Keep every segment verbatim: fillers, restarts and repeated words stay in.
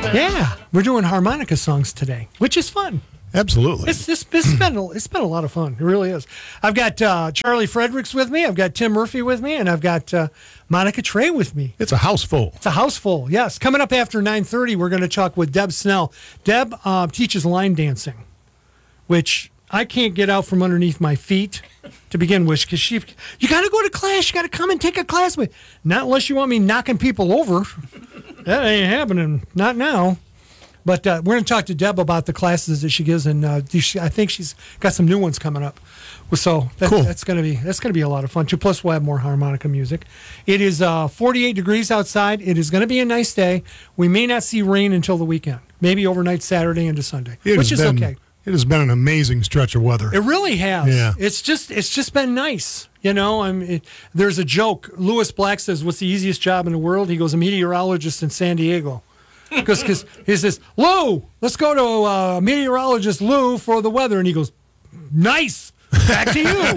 Yeah, we're doing harmonica songs today, which is fun. Absolutely. It's, it's, it's, been, a, it's been a lot of fun. It really is. I've got uh, Charlie Fredericks with me. I've got Tim Murphy with me. And I've got uh, Monica Trey with me. It's a house full. It's a house full, yes. Coming up after nine thirty, we're going to talk with Deb Snell. Deb uh, teaches line dancing, which I can't get out from underneath my feet to begin with. Because she, you got to go to class. You got to come and take a class with. Not unless you want me knocking people over. That ain't happening. Not now. But uh, we're going to talk to Deb about the classes that she gives, and uh, I think she's got some new ones coming up. So that, cool. that's going to be that's going to be a lot of fun too. Plus, we'll have more harmonica music. It is uh, forty-eight degrees outside. It is going to be a nice day. We may not see rain until the weekend, maybe overnight Saturday into Sunday, it which is been, okay. It has been an amazing stretch of weather. It really has. Yeah. It's just it's just been nice. You know, I mean, it, there's a joke. Lewis Black says, "What's the easiest job in the world?" He goes, "A meteorologist in San Diego." Because he says, Lou, let's go to uh, meteorologist Lou for the weather. And he goes, nice. Back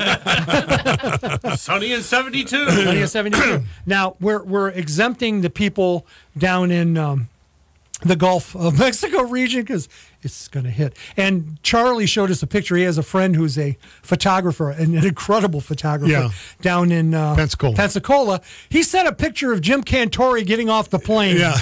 to you. Sunny and seventy-two. Sunny and seventy-two. Now, we're, we're exempting the people down in um, the Gulf of Mexico region because it's going to hit. And Charlie showed us a picture. He has a friend who's a photographer, an, an incredible photographer yeah. down in uh, Pensacola. Pensacola. He sent a picture of Jim Cantori getting off the plane. Yeah.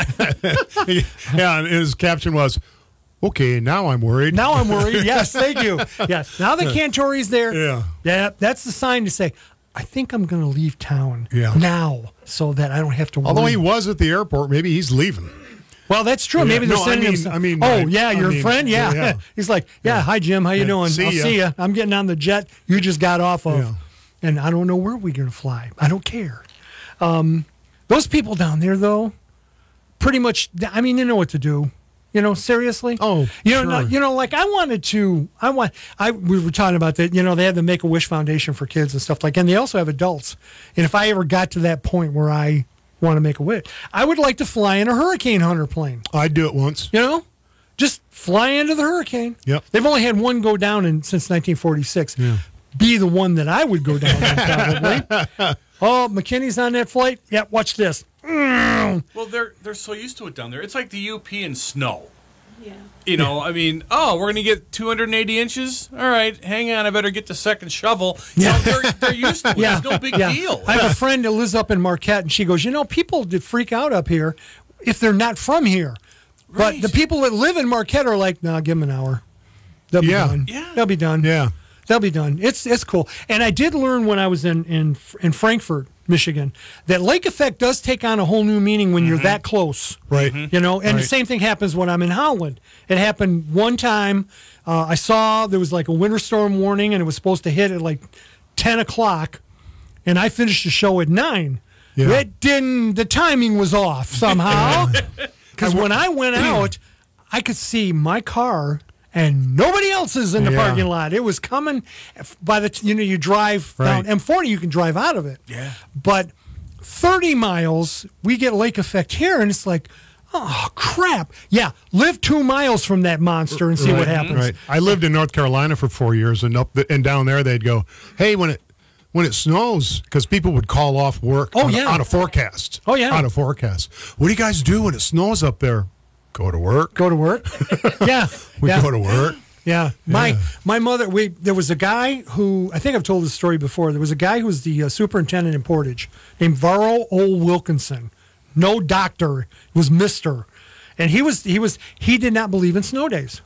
Yeah, and his caption was, okay, now I'm worried. Now I'm worried. Yes, thank you. Yes. Now that Cantori's there, yeah. yeah, that's the sign to say, I think I'm going to leave town yeah. now so that I don't have to worry. Although he was at the airport, maybe he's leaving. Well, that's true. Yeah. Maybe they're no, sending I mean, him. I mean, oh, I, yeah, your I mean, friend? Yeah. yeah. He's like, yeah, yeah, hi, Jim. How you yeah. doing? See I'll ya. see you. I'm getting on the jet you just got off of. Yeah. And I don't know where we're going to fly. I don't care. Um, those people down there, though, pretty much, I mean, they know what to do. You know, seriously. Oh, you know, sure. no, you know, like I wanted to. I want. I we were talking about that. You know, they have the Make a Wish Foundation for kids and stuff like, and they also have adults. And if I ever got to that point where I want to make a wish, I would like to fly in a Hurricane Hunter plane. I'd do it once. You know, just fly into the hurricane. Yep. They've only had one go down in since nineteen forty-six. Yeah. Be the one that I would go down in probably. Oh, McKinney's on that flight. Yep. Watch this. Mm. Well, they're they're so used to it down there. It's like the U P in snow. Yeah. You know, I mean, oh, we're going to get two hundred eighty inches? All right, hang on, I better get the second shovel. You Yeah. know, they're, they're used to it. Yeah. It's no big Yeah. deal. I have a friend that lives up in Marquette, and she goes, you know, people did freak out up here if they're not from here. Right. But the people that live in Marquette are like, nah, give them an hour. They'll be Yeah. done. Yeah. They'll be done. Yeah. They'll be done. It's it's cool. And I did learn when I was in, in, in Frankfurt, Michigan, that lake effect does take on a whole new meaning when you're that close. Right. You know, and Right. the same thing happens when I'm in Holland. It happened one time. Uh, I saw there was like a winter storm warning, and it was supposed to hit at like ten o'clock, and I finished the show at nine. Yeah. It didn't. The timing was off somehow. Because when I went out, I could see my car and nobody else is in the Yeah. parking lot. It was coming by the, t- you know, you drive down Right. M forty, you can drive out of it. Yeah. But thirty miles, we get lake effect here, and it's like, oh, crap. Yeah, live two miles from that monster and see what Right. happens. Right. I lived in North Carolina for four years, and up the, and down there they'd go, "Hey, when it when it snows," because people would call off work. Oh, on, yeah. on a forecast. Oh, yeah. on a forecast. What do you guys do when it snows up there? Go to work. Go to work. Yeah. We yeah. go to work. Yeah, my Yeah. my mother. We there was a guy who I think I've told this story before. There was a guy who was the uh, superintendent in Portage named Varro O. Wilkinson. No doctor, he was Mister, and he was he was he did not believe in snow days,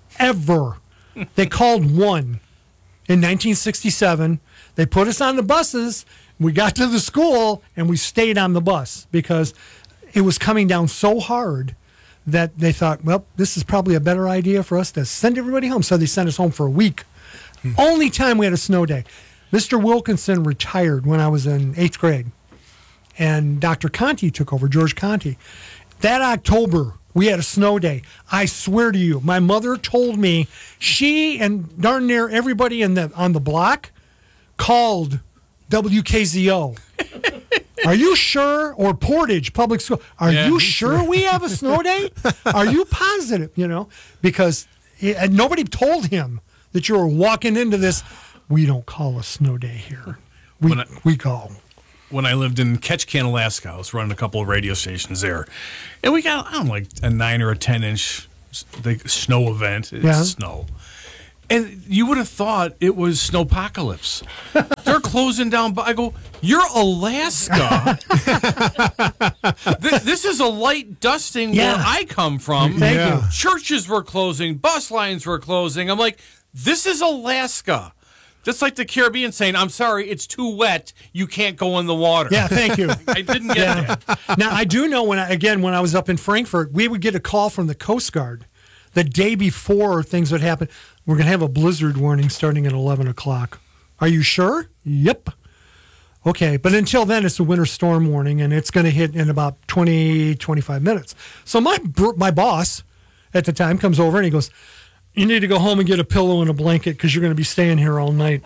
ever. They called one in nineteen sixty-seven. They put us on the buses. We got to the school and we stayed on the bus because it was coming down so hard that they thought, well, this is probably a better idea for us to send everybody home. So they sent us home for a week. Hmm. Only time we had a snow day. Mister Wilkinson retired when I was in eighth grade. And Doctor Conti took over, George Conti. That October, we had a snow day. I swear to you, my mother told me she and darn near everybody in the on the block called W K Z O. Are you sure? Or Portage Public School. Are Yeah. you sure we have a snow day? Are you positive? You know, because he, and nobody told him that you were walking into this. We don't call a snow day here. We When I- we call. when I lived in Ketchikan, Alaska. I was running a couple of radio stations there. And we got, I don't know, like a nine or a ten inch the snow event. It's Yeah. snow. And you would have thought it was snowpocalypse. They're closing down. I go, you're Alaska. this, this is a light dusting Yeah. where I come from. Thank Yeah. you. Churches were closing. Bus lines were closing. I'm like, this is Alaska. Just like the Caribbean saying, I'm sorry, it's too wet. You can't go in the water. Yeah, thank you. I didn't get Yeah. that. Now I do know when I, again when I was up in Frankfurt, we would get a call from the Coast Guard the day before things would happen. We're going to have a blizzard warning starting at eleven o'clock. Are you sure? Yep. Okay, but until then, it's a winter storm warning, and it's going to hit in about twenty, twenty-five minutes. So my br- my boss at the time comes over and he goes, you need to go home and get a pillow and a blanket because you're going to be staying here all night.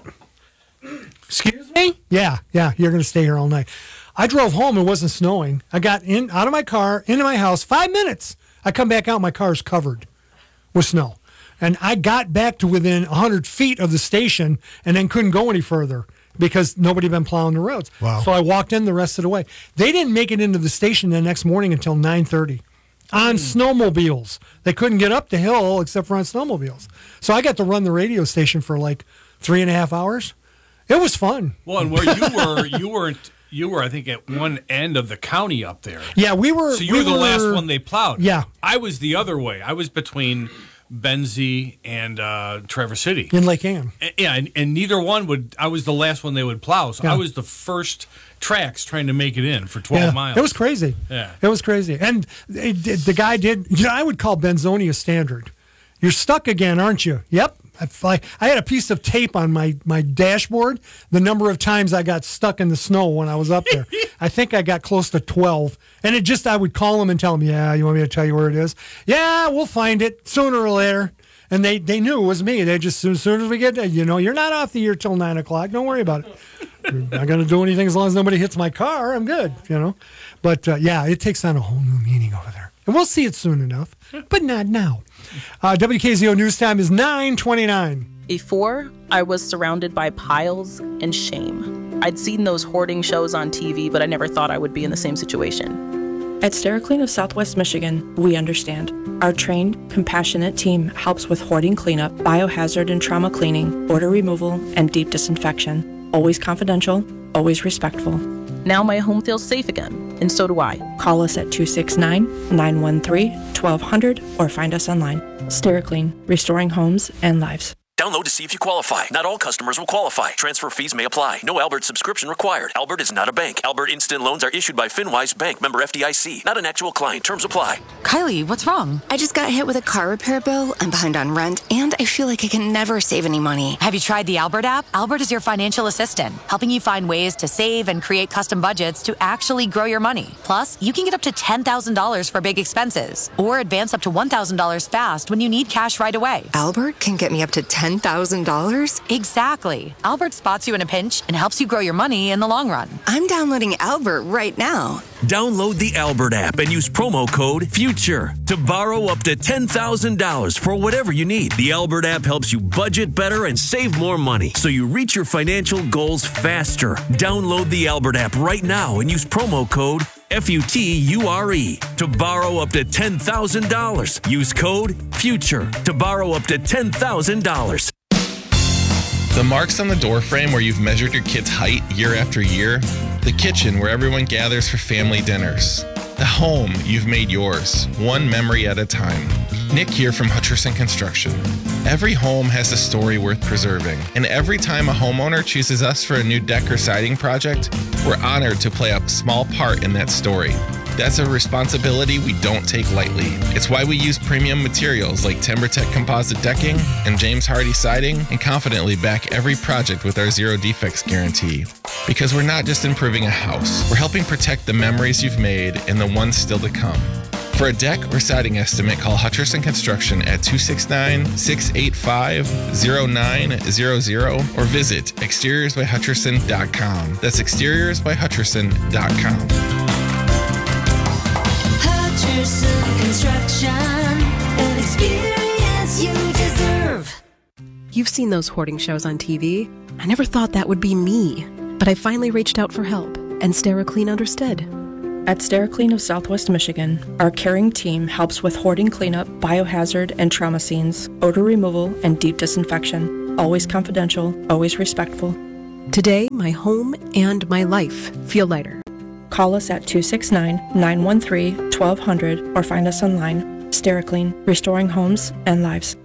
Excuse me? Yeah, yeah, you're going to stay here all night. I drove home. It wasn't snowing. I got in out of my car, into my house, five minutes. I come back out. My car's covered with snow. And I got back to within one hundred feet of the station and then couldn't go any further because nobody had been plowing the roads. Wow. So I walked in the rest of the way. They didn't make it into the station the next morning until nine thirty on snowmobiles. They couldn't get up the hill except for on snowmobiles. So I got to run the radio station for like three and a half hours. It was fun. Well, and where you were, you weren't, you were, I think, at one end of the county up there. Yeah, we were. So you we were the last one they plowed. Yeah. I was the other way. I was between Benzie and uh, Traverse City. in Lake Ann. And- Yeah, and, and neither one would. I was the last one they would plow. So Yeah. I was the first tracks trying to make it in for twelve Yeah, miles. it was crazy. Yeah. It was crazy. And it, it- the guy did, you know, I would call Benzonia standard. You're stuck again, aren't you? Yep. I, I, I had a piece of tape on my, my dashboard, the number of times I got stuck in the snow when I was up there. I think I got close to twelve. And it just, I would call them and tell them, yeah, you want me to tell you where it is? Yeah, we'll find it sooner or later. And they, they knew it was me. They just, as soon as we get there, you know, you're not off the air till nine o'clock. Don't worry about it. I'm not going to do anything as long as nobody hits my car. I'm good, you know. But uh, yeah, it takes on a whole new meaning over there. And we'll see it soon enough, but not now. Uh, W K Z O News Time is nine twenty-nine. Before, I was surrounded by piles and shame. I'd seen those hoarding shows on T V, but I never thought I would be in the same situation. At SteriClean of Southwest Michigan, we understand. Our trained, compassionate team helps with hoarding cleanup, biohazard and trauma cleaning, odor removal, and deep disinfection. Always confidential, always respectful. Now my home feels safe again, and so do I. Call us at two six nine, nine one three, one two zero zero or find us online. SteriClean, restoring homes and lives. Download to see if you qualify. Not all customers will qualify. Transfer fees may apply. No Albert subscription required. Albert is not a bank. Albert Instant Loans are issued by FinWise Bank, member F D I C. Not an actual client. Terms apply. Kylie, what's wrong? I just got hit with a car repair bill. I'm behind on rent, and I feel like I can never save any money. Have you tried the Albert app? Albert is your financial assistant, helping you find ways to save and create custom budgets to actually grow your money. Plus, you can get up to ten thousand dollars for big expenses, or advance up to one thousand dollars fast when you need cash right away. Albert can get me up to ten thousand dollars? Exactly. Albert spots you in a pinch and helps you grow your money in the long run. I'm downloading Albert right now. Download the Albert app and use promo code FUTURE to borrow up to ten thousand dollars for whatever you need. The Albert app helps you budget better and save more money so you reach your financial goals faster. Download the Albert app right now and use promo code F U T U R E to borrow up to ten thousand dollars. Use code FUTURE to borrow up to ten thousand dollars. The marks on the door frame where you've measured your kid's height year after year. The kitchen where everyone gathers for family dinners. The home you've made yours, one memory at a time. Nick here from Hutcherson Construction. Every home has a story worth preserving, and every time a homeowner chooses us for a new deck or siding project, we're honored to play a small part in that story. That's a responsibility we don't take lightly. It's why we use premium materials like TimberTech composite decking and James Hardie siding and confidently back every project with our zero defects guarantee. Because we're not just improving a house, we're helping protect the memories you've made and the ones still to come. For a deck or siding estimate, call Hutcherson Construction at two six nine, six eight five, zero nine zero zero or visit exteriors by hutcherson dot com. That's exteriors by hutcherson dot com. Hutcherson Construction, an experience you deserve. You've seen those hoarding shows on T V. I never thought that would be me, but I finally reached out for help. And SteriClean understood. At SteriClean of Southwest Michigan, our caring team helps with hoarding cleanup, biohazard and trauma scenes, odor removal, and deep disinfection. Always confidential, always respectful. Today, my home and my life feel lighter. Call us at two six nine, nine one three, one two zero zero or find us online. SteriClean, restoring homes and lives.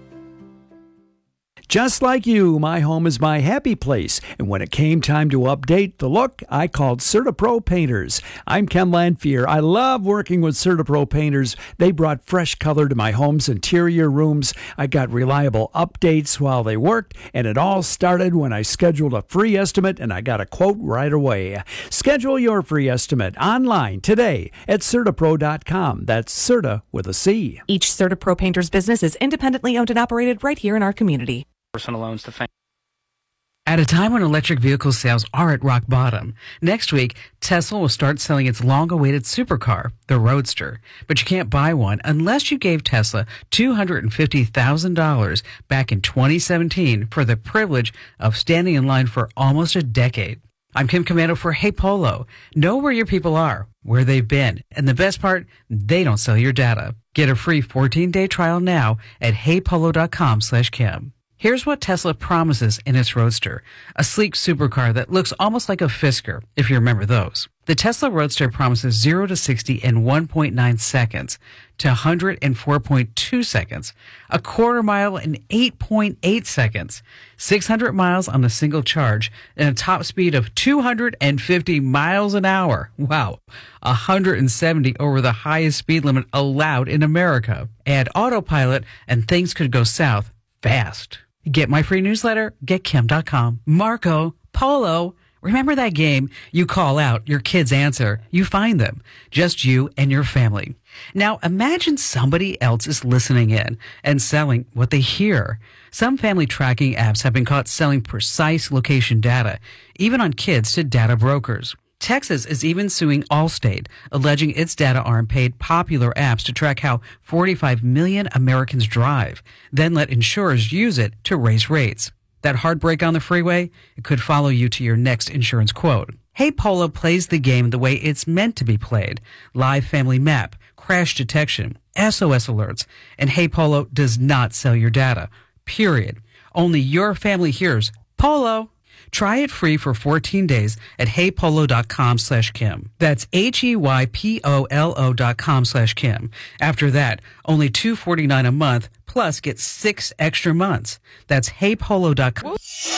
Just like you, my home is my happy place. And when it came time to update the look, I called CertaPro Painters. I'm Ken Lanphier. I love working with CertaPro Painters. They brought fresh color to my home's interior rooms. I got reliable updates while they worked, and it all started when I scheduled a free estimate and I got a quote right away. Schedule your free estimate online today at Certapro dot com. That's Certa with a C. Each CertaPro Painters business is independently owned and operated right here in our community. Personal loans to fam- At a time when electric vehicle sales are at rock bottom, next week, Tesla will start selling its long-awaited supercar, the Roadster. But you can't buy one unless you gave Tesla two hundred fifty thousand dollars back in twenty seventeen for the privilege of standing in line for almost a decade. I'm Kim Commando for Hey Polo. Know where your people are, where they've been, and the best part, they don't sell your data. Get a free fourteen-day trial now at hey polo dot com slash Kim. Here's what Tesla promises in its Roadster, a sleek supercar that looks almost like a Fisker, if you remember those. The Tesla Roadster promises zero to sixty in one point nine seconds, to one hundred in four point two seconds, a quarter mile in eight point eight seconds, six hundred miles on a single charge, and a top speed of two hundred fifty miles an hour. Wow, one hundred seventy over the highest speed limit allowed in America. Add autopilot, and things could go south fast. Get my free newsletter, get kim dot com. Marco Polo. Remember that game? You call out, your kids answer, you find them. Just you and your family. Now imagine somebody else is listening in and selling what they hear. Some family tracking apps have been caught selling precise location data, even on kids, to data brokers. Texas is even suing Allstate, alleging its data arm paid popular apps to track how forty-five million Americans drive, then let insurers use it to raise rates. That heartbreak on the freeway? It could follow you to your next insurance quote. Hey Polo plays the game the way it's meant to be played. Live family map, crash detection, S O S alerts, and Hey Polo does not sell your data. Period. Only your family hears Polo. Try it free for fourteen days at hey polo dot com slash Kim. That's H E Y P O L O dot com slash Kim. After that, only two hundred forty-nine dollars a month, plus get six extra months. That's hey polo dot com.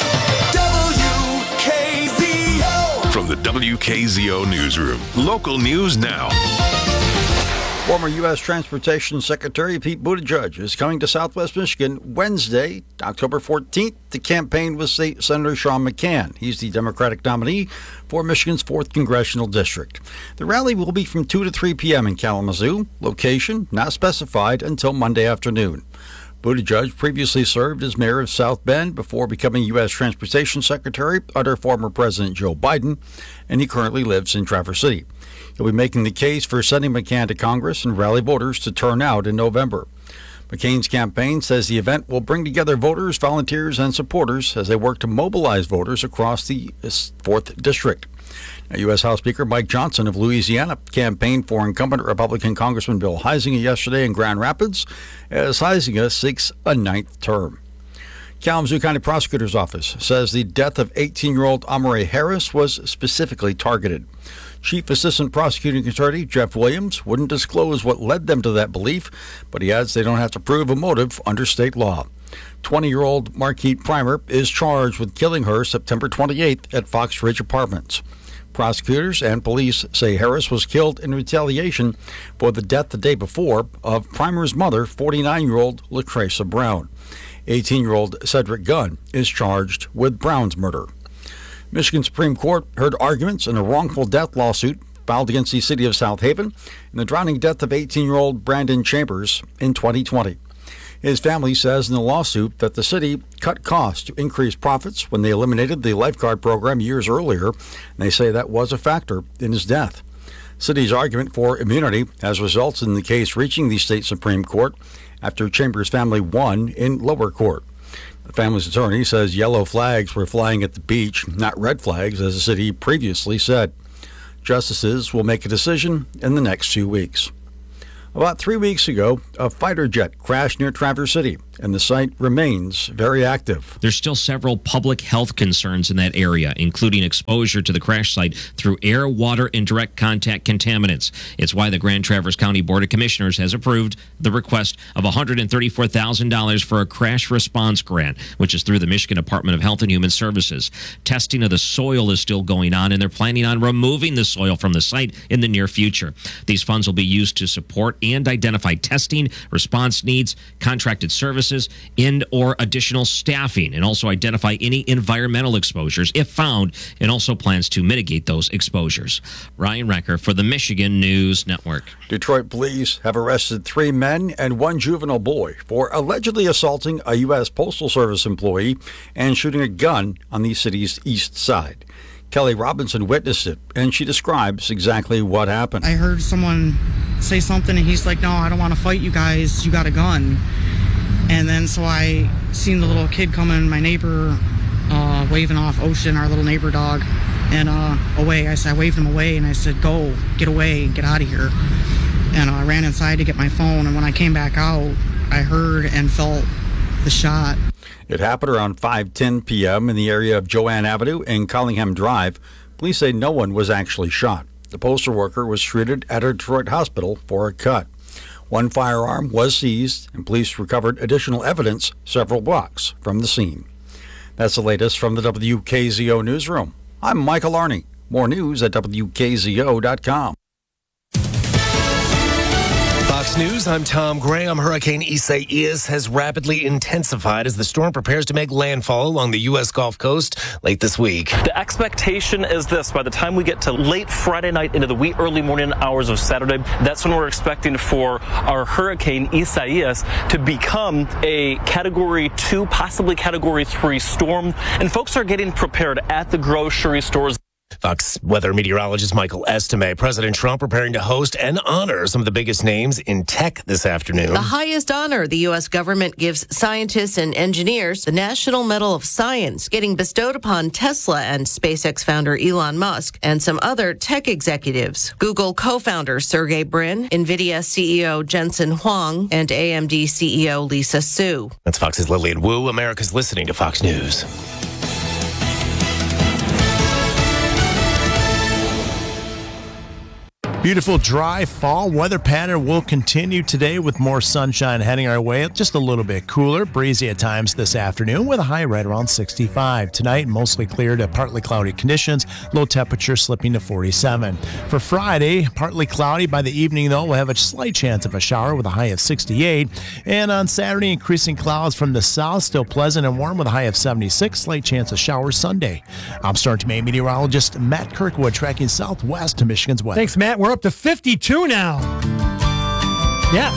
W K Z O. From the W K Z O Newsroom. Local news now. Former U S Transportation Secretary Pete Buttigieg is coming to Southwest Michigan Wednesday, October fourteenth, to campaign with State Senator Sean McCann. He's the Democratic nominee for Michigan's fourth Congressional District. The rally will be from two to three p.m. in Kalamazoo. Location not specified until Monday afternoon. Buttigieg previously served as mayor of South Bend before becoming U S Transportation Secretary under former President Joe Biden, and he currently lives in Traverse City. He'll be making the case for sending McCann to Congress and rally voters to turn out in November. McCain's campaign says the event will bring together voters, volunteers, and supporters as they work to mobilize voters across the fourth District. Now, U S House Speaker Mike Johnson of Louisiana campaigned for incumbent Republican Congressman Bill Huizenga yesterday in Grand Rapids, as Huizenga seeks a ninth term. Kalamazoo County Prosecutor's Office says the death of eighteen-year-old Amare Harris was specifically targeted. Chief Assistant Prosecuting Attorney Jeff Williams wouldn't disclose what led them to that belief, but he adds they don't have to prove a motive under state law. twenty-year-old Marquette Primer is charged with killing her September twenty-eighth at Fox Ridge Apartments. Prosecutors and police say Harris was killed in retaliation for the death the day before of Primer's mother, forty-nine-year-old LaCresa Brown. eighteen-year-old Cedric Gunn is charged with Brown's murder. Michigan Supreme Court heard arguments in a wrongful death lawsuit filed against the city of South Haven in the drowning death of eighteen-year-old Brandon Chambers in twenty twenty. His family says in the lawsuit that the city cut costs to increase profits when they eliminated the lifeguard program years earlier, and they say that was a factor in his death. City's argument for immunity has resulted in the case reaching the state Supreme Court after Chambers' family won in lower court. The family's attorney says yellow flags were flying at the beach, not red flags, as the city previously said. Justices will make a decision in the next two weeks. About three weeks ago, a fighter jet crashed near Traverse City, and the site remains very active. There's still several public health concerns in that area, including exposure to the crash site through air, water, and direct contact contaminants. It's why the Grand Traverse County Board of Commissioners has approved the request of one hundred thirty-four thousand dollars for a crash response grant, which is through the Michigan Department of Health and Human Services. Testing of the soil is still going on, and they're planning on removing the soil from the site in the near future. These funds will be used to support and identify testing, response needs, contracted services, and or additional staffing, and also identify any environmental exposures if found, and also plans to mitigate those exposures. Ryan Recker for the Michigan News Network. Detroit police have arrested three men and one juvenile boy for allegedly assaulting a U S Postal Service employee and shooting a gun on the city's east side. Kelly Robinson witnessed it, and she describes exactly what happened. I heard someone say something, and he's like, no, I don't want to fight you guys. You got a gun. And then so I seen the little kid coming, my neighbor uh, waving off Ocean, our little neighbor dog, and uh, away. I said, I waved him away, and I said, go, get away, get out of here. And uh, I ran inside to get my phone, and when I came back out, I heard and felt the shot. It happened around five ten p.m. in the area of Joanne Avenue and Collingham Drive. Police say no one was actually shot. The postal worker was treated at a Detroit hospital for a cut. One firearm was seized, and police recovered additional evidence several blocks from the scene. That's the latest from the W K Z O newsroom. I'm Michael Arney. More news at W K Z O dot com. Fox News, I'm Tom Graham. Hurricane Isaias has rapidly intensified as the storm prepares to make landfall along the U S Gulf Coast late this week. The expectation is this: by the time we get to late Friday night into the wee early morning hours of Saturday, that's when we're expecting for our Hurricane Isaias to become a Category two, possibly Category three storm. And folks are getting prepared at the grocery stores. Fox weather meteorologist Michael Estime. President Trump preparing to host and honor some of the biggest names in tech this afternoon. The highest honor the U S government gives scientists and engineers, the National Medal of Science, getting bestowed upon Tesla and SpaceX founder Elon Musk and some other tech executives. Google co-founder Sergey Brin, NVIDIA C E O Jensen Huang, and A M D C E O Lisa Su. That's Fox's Lillian Wu. America's listening to Fox News. Beautiful, dry fall weather pattern will continue today with more sunshine heading our way. Just a little bit cooler, breezy at times this afternoon with a high right around sixty-five. Tonight, mostly clear to partly cloudy conditions, low temperature slipping to forty-seven. For Friday, partly cloudy. By the evening, though, we'll have a slight chance of a shower with a high of sixty-eight. And on Saturday, increasing clouds from the south, still pleasant and warm with a high of seventy-six. Slight chance of showers Sunday. I'm Star to Maine meteorologist Matt Kirkwood tracking southwest to Michigan's weather. Thanks, Matt. We're up to fifty-two now. Yes.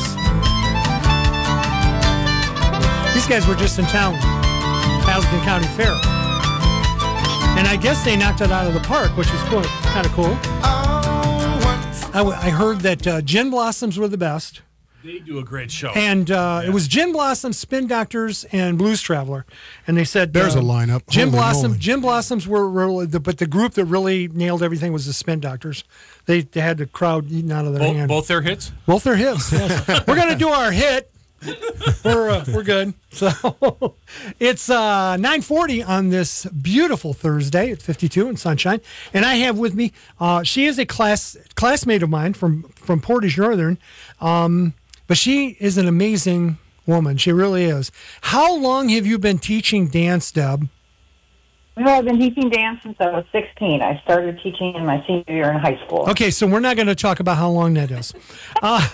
These guys were just in town, Hazleton County Fair. And I guess they knocked it out of the park, which was cool, kind of cool. I, w- I heard that uh, Gin Blossoms were the best. They do a great show. And uh, yeah. It was Gin Blossoms, Spin Doctors, and Blues Traveler. And they said there's uh, a lineup. Gin Holy Blossom, moly. Gin Blossoms were really, the, but the group that really nailed everything was the Spin Doctors. They they had the crowd eating out of their both, hand. Both their hits. Both their hits. Yes. We're gonna do our hit. We're uh, we're good. So it's uh, nine forty on this beautiful Thursday at fifty-two in sunshine, and I have with me. Uh, she is a class classmate of mine from from Portage Northern. Um, But she is an amazing woman. She really is. How long have you been teaching dance, Deb? Well, I've been teaching dance since I was sixteen. I started teaching in my senior year in high school. Okay, so we're not going to talk about how long that is. Uh,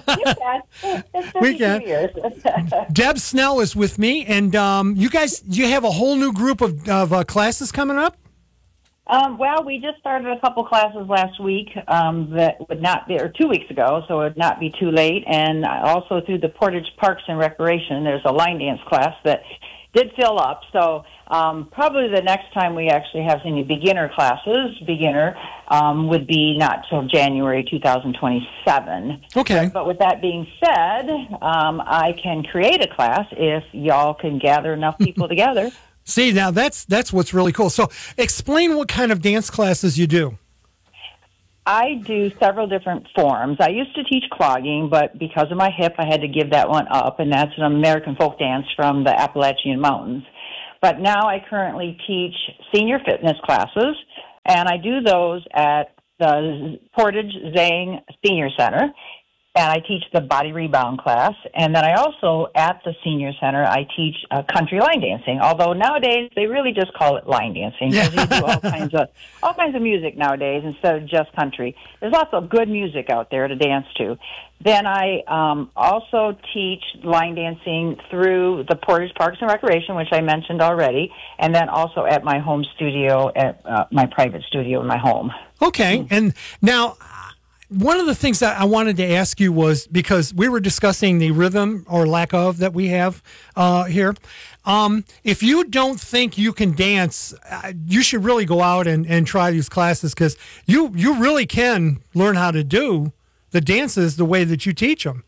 we can. Years. Deb Snell is with me, and um, you guys, you have a whole new group of, of uh, classes coming up? Um, well, we just started a couple classes last week um, that would not be, or two weeks ago, so it would not be too late. And also through the Portage Parks and Recreation, there's a line dance class that did fill up. So um, probably the next time we actually have any beginner classes, beginner, um, would be not till January two thousand twenty-seven. Okay. But, but with that being said, um, I can create a class if y'all can gather enough people together. See, now that's that's what's really cool. So explain what kind of dance classes you do. I do several different forms. I used to teach clogging, but because of my hip, I had to give that one up, and that's an American folk dance from the Appalachian Mountains. But now I currently teach senior fitness classes, and I do those at the Portage Zang Senior Center, and I teach the body rebound class. And then I also, at the senior center, I teach uh, country line dancing. Although nowadays they really just call it line dancing because you do all kinds of all kinds of music nowadays instead of just country. There's lots of good music out there to dance to. Then I um, also teach line dancing through the Portage Parks and Recreation, which I mentioned already, and then also at my home studio, at uh, my private studio in my home. Okay, and now one of the things that I wanted to ask you was, because we were discussing the rhythm or lack of that we have uh, here. Um, if you don't think you can dance, uh, you should really go out and, and try these classes, because you, you really can learn how to do the dances the way that you teach them.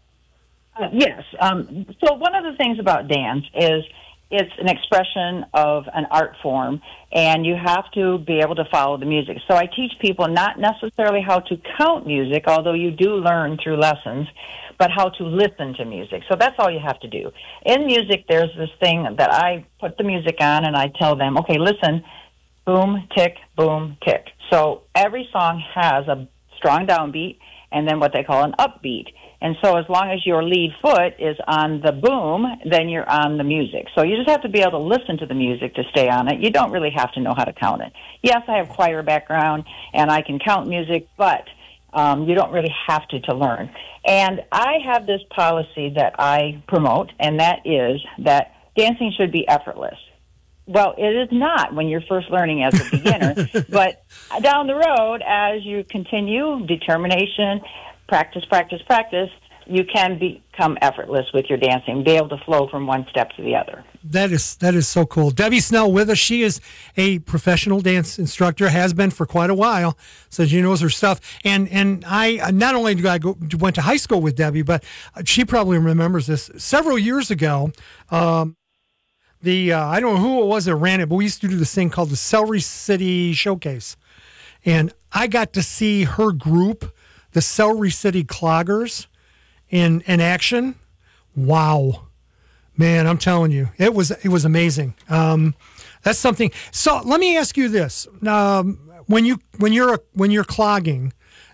Uh, yes. Um, so one of the things about dance is it's an expression of an art form, and you have to be able to follow the music. So I teach people not necessarily how to count music, although you do learn through lessons, but how to listen to music. So that's all you have to do. In music, there's this thing that I put the music on, and I tell them, okay, listen, boom, tick, boom, tick. So every song has a strong downbeat and then what they call an upbeat. And so as long as your lead foot is on the boom, then you're on the music. So you just have to be able to listen to the music to stay on it. You don't really have to know how to count it. Yes, I have choir background, and I can count music, but um, you don't really have to to learn. And I have this policy that I promote, and that is that dancing should be effortless. Well, it is not when you're first learning as a beginner, but down the road, as you continue, determination, practice, practice, practice, you can become effortless with your dancing, be able to flow from one step to the other. That is that is so cool. Debbie Snell with us. She is a professional dance instructor, has been for quite a while, so she knows her stuff. And and I not only do I go went to high school with Debbie, but she probably remembers this. Several years ago, um, the uh, I don't know who it was that ran it, but we used to do this thing called the Celery City Showcase, and I got to see her group, the Celery City Cloggers, in in action. Wow, man, I'm telling you, it was it was amazing. Um, that's something. So let me ask you this: um, when you when you're when you're clogging,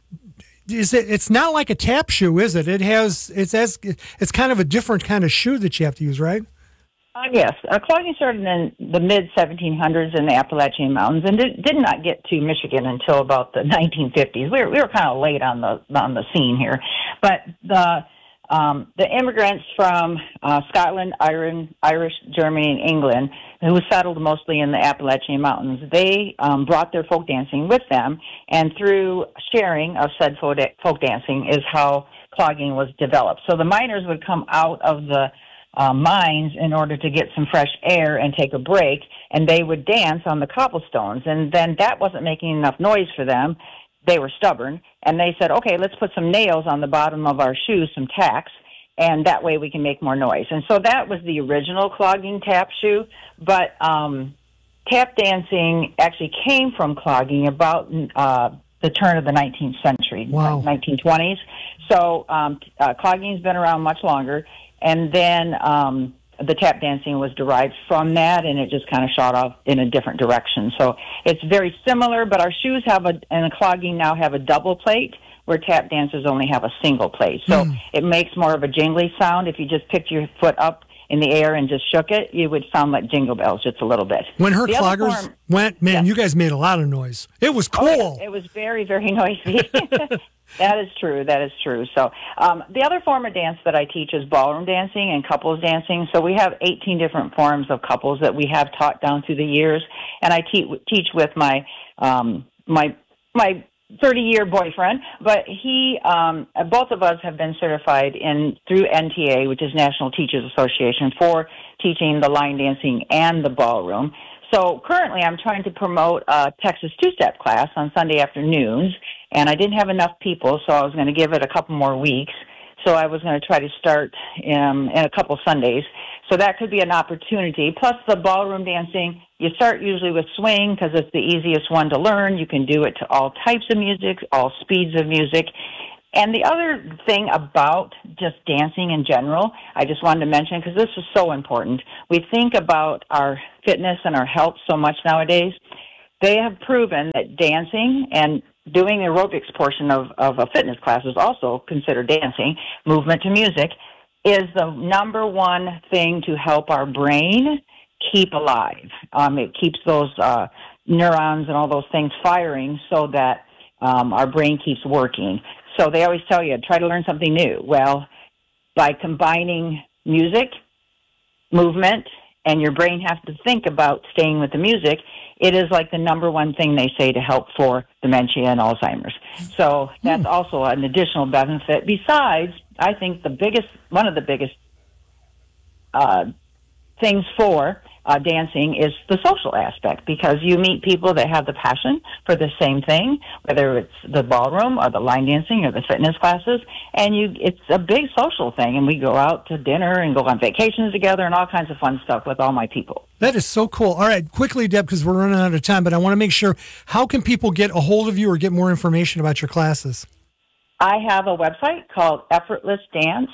is it? It's not like a tap shoe, is it? It has it's as it's kind of a different kind of shoe that you have to use, right? Uh, yes, uh, clogging started in the mid seventeen hundreds in the Appalachian Mountains, and did, did not get to Michigan until about the nineteen fifties. We were we were kind of late on the on the scene here, but the um, the immigrants from uh, Scotland, Ireland, Irish, Germany, and England, who settled mostly in the Appalachian Mountains, they um, brought their folk dancing with them, and through sharing of said folk, folk dancing is how clogging was developed. So the miners would come out of the Uh, mines in order to get some fresh air and take a break, and they would dance on the cobblestones. And then that wasn't making enough noise for them. They were stubborn, and they said, okay, let's put some nails on the bottom of our shoes, some tacks, and that way we can make more noise. And so that was the original clogging tap shoe, but um, tap dancing actually came from clogging about uh, the turn of the nineteenth century, wow. nineteen twenties. So um, uh, clogging's been around much longer. And then um, the tap dancing was derived from that, and it just kind of shot off in a different direction. So it's very similar, but our shoes have a, and the clogging now have a double plate, where tap dancers only have a single plate. So Mm. it makes more of a jingly sound. If you just picked your foot up in the air and just shook it, it would sound like jingle bells just a little bit. When her The other cloggers form- went, man, you guys made a lot of noise. It was cool. Oh, it was very, very noisy. That is true. That is true. So um, the other form of dance that I teach is ballroom dancing and couples dancing. So we have eighteen different forms of couples that we have taught down through the years, and I te- teach with my um, my my thirty-year boyfriend. But he, um, both of us have been certified in through N T A, which is National Teachers Association, for teaching the line dancing and the ballroom. So currently I'm trying to promote a Texas two-step class on Sunday afternoons, and I didn't have enough people, so I was going to give it a couple more weeks. So I was going to try to start um, in a couple Sundays. So that could be an opportunity. Plus the ballroom dancing, you start usually with swing because it's the easiest one to learn. You can do it to all types of music, all speeds of music. And the other thing about just dancing in general, I just wanted to mention, because this is so important. We think about our fitness and our health so much nowadays. They have proven that dancing and doing the aerobics portion of, of a fitness class is also considered dancing, movement to music, is the number one thing to help our brain keep alive. Um, it keeps those uh, neurons and all those things firing so that um, our brain keeps working. So they always tell you, try to learn something new. Well, by combining music, movement, and your brain has to think about staying with the music, it is like the number one thing they say to help for dementia and Alzheimer's. So that's hmm. also an additional benefit. Besides, I think the biggest, one of the biggest uh, things for uh, dancing is the social aspect, because you meet people that have the passion for the same thing, whether it's the ballroom or the line dancing or the fitness classes, and you it's a big social thing, and we go out to dinner and go on vacations together and all kinds of fun stuff with all my people. That is so cool. All right, quickly, Deb, because we're running out of time, but I want to make sure, how can people get a hold of you or get more information about your classes? I have a website called effortless dance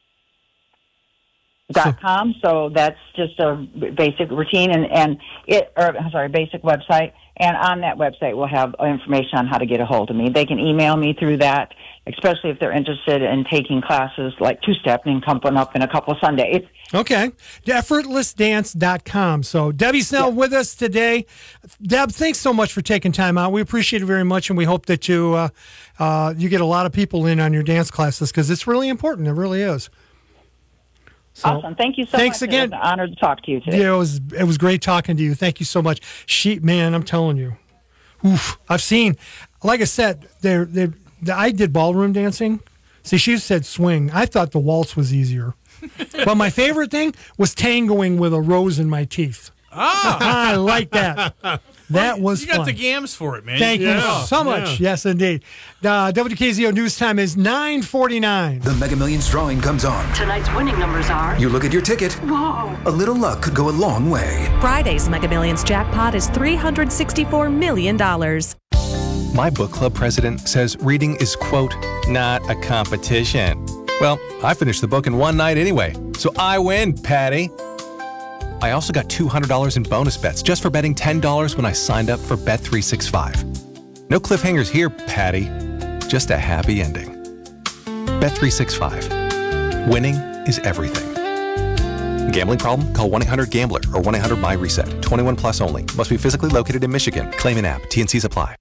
dot com, so that's just a basic routine and, and it or I'm sorry, basic website, and on that website we'll have information on how to get a hold of me. They can email me through that, especially if they're interested in taking classes like two-step and coming up in a couple of Sundays. Okay. effortless dance dot com. So Debbie Snell yeah. with us today. Deb, thanks so much for taking time out. We appreciate it very much, and we hope that you uh, uh, you get a lot of people in on your dance classes, because it's really important. It really is. So, awesome. Thank you so thanks much. again. It was an honor to talk to you today. Yeah, it was it was great talking to you. Thank you so much. She, man, I'm telling you. Oof. I've seen, like I said, they're, they're, I did ballroom dancing. See, she said swing. I thought the waltz was easier. But my favorite thing was tangoing with a rose in my teeth. Ah, I like that. That was You got fun. the gams for it, man. Thank yeah. you so much. Yeah. Yes, indeed. Uh, W K Z O News Time is nine forty-nine. The Mega Millions drawing comes on. Tonight's winning numbers are... You look at your ticket. Whoa. A little luck could go a long way. Friday's Mega Millions jackpot is three hundred sixty-four million dollars. My book club president says reading is, quote, not a competition. Well, I finished the book in one night anyway, so I win, Patty. I also got two hundred dollars in bonus bets just for betting ten dollars when I signed up for Bet three sixty-five. No cliffhangers here, Patty. Just a happy ending. Bet three sixty-five. Winning is everything. Gambling problem? Call one eight hundred gambler or one eight hundred my reset. twenty-one plus only. Must be physically located in Michigan. Claim an app. T N Cs apply.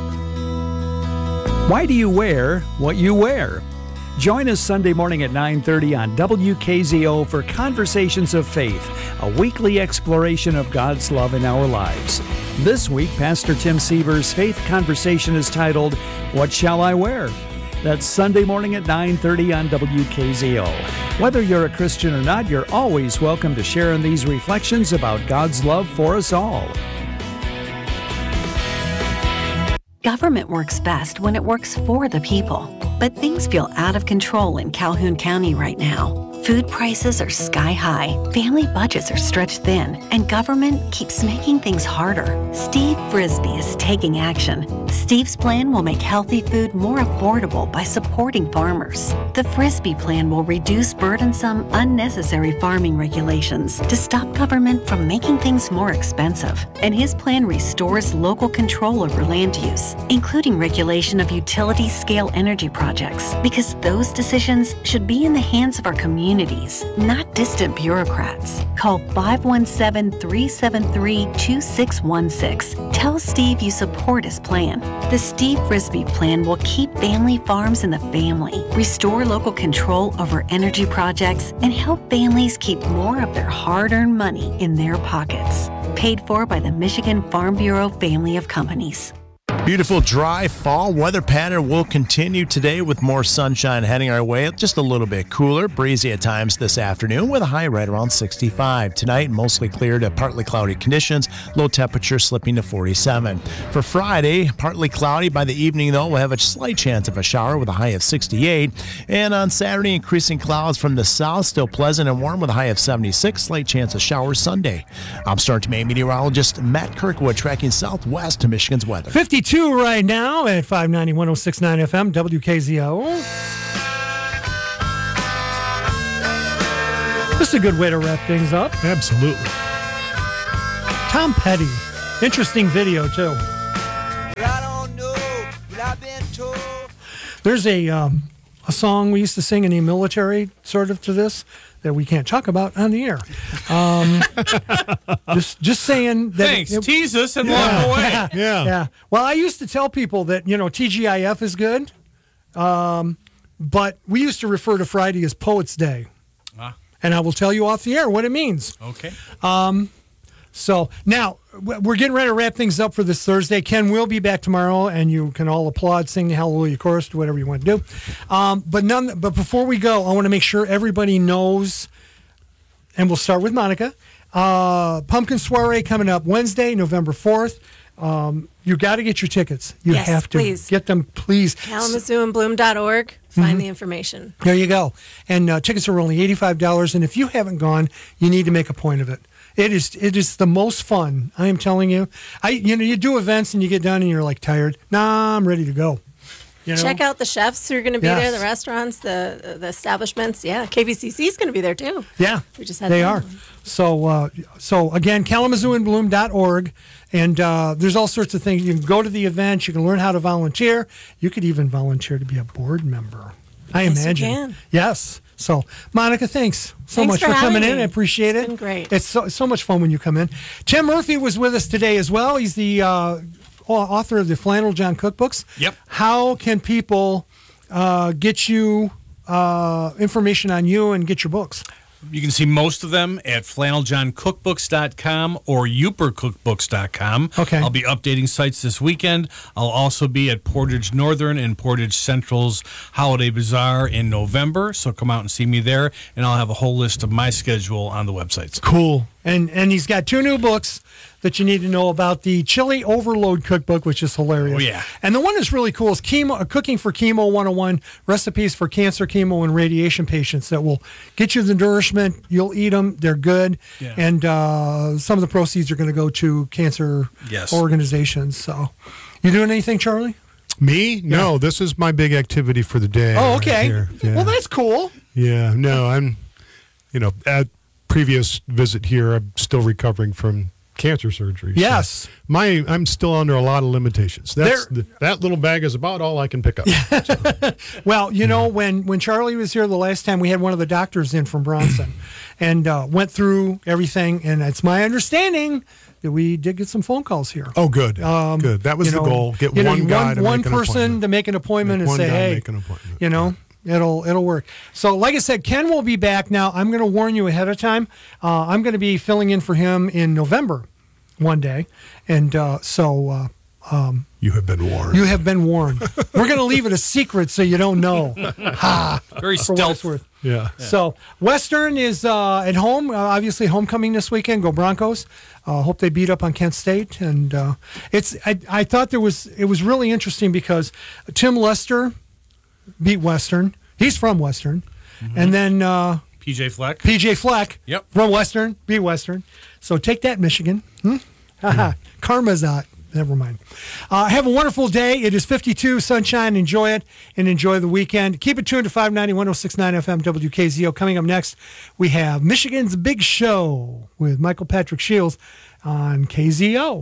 Why do you wear what you wear? Join us Sunday morning at nine thirty on W K Z O for Conversations of Faith, a weekly exploration of God's love in our lives. This week, Pastor Tim Seaver's faith conversation is titled, What Shall I Wear? That's Sunday morning at nine thirty on W K Z O. Whether you're a Christian or not, you're always welcome to share in these reflections about God's love for us all. Government works best when it works for the people. But things feel out of control in Calhoun County right now. Food prices are sky high, family budgets are stretched thin, and government keeps making things harder. Steve Frisbee is taking action. Steve's plan will make healthy food more affordable by supporting farmers. The Frisbee plan will reduce burdensome, unnecessary farming regulations to stop government from making things more expensive. And his plan restores local control over land use, including regulation of utility-scale energy projects, because those decisions should be in the hands of our communities, not distant bureaucrats. Call five one seven, three seven three, two six one six. Tell Steve you support his plan. The Steve Frisbee plan will keep family farms in the family, restore local control over energy projects, and help families keep more of their hard-earned money in their pockets. Paid for by the Michigan Farm Bureau family of companies. Beautiful, dry fall weather pattern will continue today with more sunshine heading our way. Just a little bit cooler, breezy at times this afternoon with a high right around sixty-five. Tonight, mostly clear to partly cloudy conditions, low temperature slipping to forty-seven. For Friday, partly cloudy. By the evening, though, we'll have a slight chance of a shower with a high of sixty-eight. And on Saturday, increasing clouds from the south, still pleasant and warm with a high of seventy-six. Slight chance of showers Sunday. I'm Star to Maine meteorologist Matt Kirkwood tracking southwest to Michigan's weather. fifty-two right now at five ninety, one oh six point nine F M, W K Z O. This is a good way to wrap things up. Absolutely. Tom Petty. Interesting video, too. There's a um, a song we used to sing in the military, sort of to this, that we can't talk about on the air. Um, just just saying that. Thanks. It, Tease us and yeah, walk away. Yeah, yeah. Yeah. Well, I used to tell people that, you know, T G I F is good, um, but we used to refer to Friday as Poets' Day. Ah. And I will tell you off the air what it means. Okay. Um, so now we're getting ready to wrap things up for this Thursday. Ken will be back tomorrow, and you can all applaud, sing the Hallelujah chorus, do whatever you want to do. Um, but none. But before we go, I want to make sure everybody knows, and we'll start with Monica. Uh, Pumpkin Soiree coming up Wednesday, November fourth. Um, you got to get your tickets. You Yes, have to please. get them, please. Kalamazoo and Bloom dot org. Find Mhm. the information. There you go. And uh, tickets are only eighty-five dollars. And if you haven't gone, you need to make a point of it. It is it is the most fun. I am telling you. I you know you do events and you get done and you're like tired. Nah, I'm ready to go. You know? Check out the chefs who are going to be Yes. there, the restaurants, the the establishments. Yeah, K V C C is going to be there too. Yeah, We just had they that are. one. So uh, so again, Kalamazoo and Bloom dot org, and uh, there's all sorts of things. You can go to the event. You can learn how to volunteer. You could even volunteer to be a board member. I Yes, you imagine. can. Yes. So, Monica, thanks so Thanks much for for, coming having in. me. I appreciate It's it. been great. It's so, so much fun when you come in. Tim Murphy was with us today as well. He's the uh, author of the Flannel John cookbooks. Yep. How can people uh, get you uh, information on you and get your books? You can see most of them at flannel john cookbooks dot com or uper cookbooks dot com. Okay. I'll be updating sites this weekend. I'll also be at Portage Northern and Portage Central's Holiday Bazaar in November, so come out and see me there, and I'll have a whole list of my schedule on the websites. Cool. And and he's got two new books that you need to know about. The Chili Overload Cookbook, which is hilarious. Oh, yeah. And the one that's really cool is chemo, uh, Cooking for Chemo one oh one, recipes for cancer, chemo, and radiation patients that will get you the nourishment. You'll eat them. They're good. Yeah. And uh, some of the proceeds are going to go to cancer Yes. organizations. So you doing anything, Charlie? Me? No, this is my big activity for the day. Oh, right okay. here. Yeah. Well, that's cool. Yeah, no, I'm, you know, at previous visit here, I'm still recovering from cancer surgery. so Yes. my I'm still under a lot of limitations. That's the, that little bag is about all I can pick up. Well, you know, when, when Charlie was here the last time, we had one of the doctors in from Bronson and uh, went through everything. And it's my understanding that we did get some phone calls here. Oh, good, Um, good. That was you the know, goal. Get you know, one guy to one make an person appointment. to make an appointment Make and one say, guy hey, make an appointment. you know, it'll it'll work. So, like I said, Ken will be back now. I'm going to warn you ahead of time. Uh, I'm going to be filling in for him in November, one day, and uh, so. Uh, um, you have been warned. You have been warned. We're going to leave it a secret so you don't know. Ha! Very For what it's stealth. worth. Yeah. So Western is uh, at home. Uh, obviously, homecoming this weekend. Go Broncos! Uh, hope they beat up on Kent State. And uh, it's. I, I thought there was. It was really interesting because Tim Lester beat Western. He's from Western, and then uh, P J Fleck. P J Fleck. Yep. From Western. Beat Western. So take that, Michigan. Hmm? Haha. Karma's out. Never mind. Uh, have a wonderful day. It is fifty-two, sunshine. Enjoy it and enjoy the weekend. Keep it tuned to five ninety, one oh six point nine F M, W K Z O. Coming up next, we have Michigan's Big Show with Michael Patrick Shields on K Z O.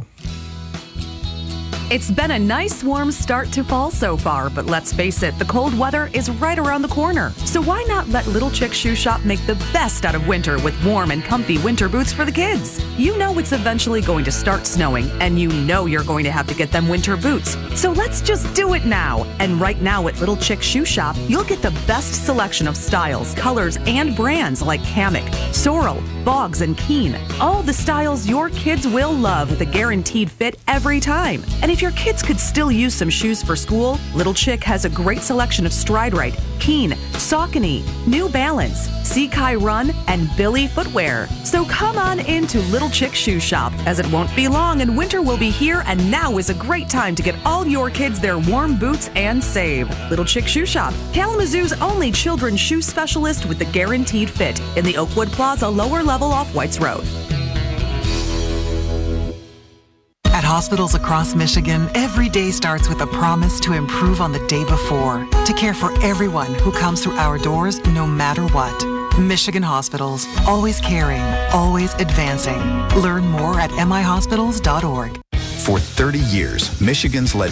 It's been a nice warm start to fall so far, but let's face it, the cold weather is right around the corner. So why not let Little Chick Shoe Shop make the best out of winter with warm and comfy winter boots for the kids? You know it's eventually going to start snowing, and you know you're going to have to get them winter boots. So let's just do it now. And right now at Little Chick Shoe Shop, you'll get the best selection of styles, colors, and brands like Hammock, Sorrel, Boggs, and Keen. All the styles your kids will love with a guaranteed fit every time. And if If your kids could still use some shoes for school, Little Chick has a great selection of Stride Rite, Keen, Saucony, New Balance, Seakai Run, and Billy footwear. So come on into Little Chick Shoe Shop, as it won't be long and winter will be here, and now is a great time to get all your kids their warm boots and save. Little Chick Shoe Shop, Kalamazoo's only children's shoe specialist with the guaranteed fit in the Oakwood Plaza lower level off Whites Road. At hospitals across Michigan, every day starts with a promise to improve on the day before, to care for everyone who comes through our doors no matter what. Michigan Hospitals, always caring, always advancing. Learn more at m i hospitals dot org. For thirty years, Michigan's